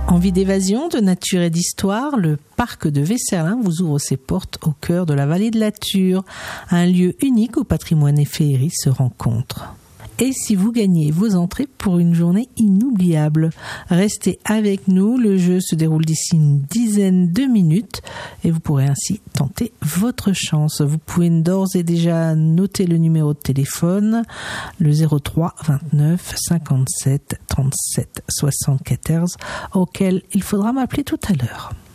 Envie d'évasion, de nature et d'histoire, le parc de Vesserlin vous ouvre ses portes au cœur de la vallée de la Thur, un lieu unique où patrimoine et féerie se rencontrent. Et si vous gagnez vos entrées pour une journée inoubliable, restez avec nous, le jeu se déroule d'ici une dizaine de minutes et vous pourrez ainsi tenter votre chance. Vous pouvez d'ores et déjà noter le numéro de téléphone, le 03 29 57 37 74, auquel il faudra m'appeler tout à l'heure.